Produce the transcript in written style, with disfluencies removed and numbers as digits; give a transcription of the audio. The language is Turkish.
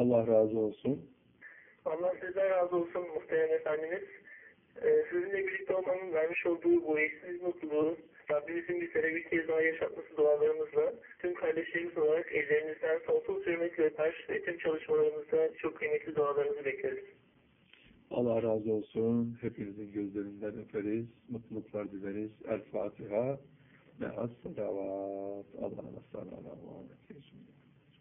Allah razı olsun. Allah sizden razı olsun muhterem efendimiz. Sizinle birlikte olmanın vermiş olduğu bu eşsiz mutluluğu Rabbimizin bizlere bir kez daha yaşatması dualarımızla tüm kardeşlerimiz olarak ellerinizden sonsuz hürmetle öper ve tüm çalışmalarımızda çok kıymetli dualarınızı bekleriz. Allah razı olsun. Hepinizin gözlerinden öperiz. Mutluluklar dileriz. El Fatiha. Me'as salavat. Allah'a sallallahu aleyhi ve sellem.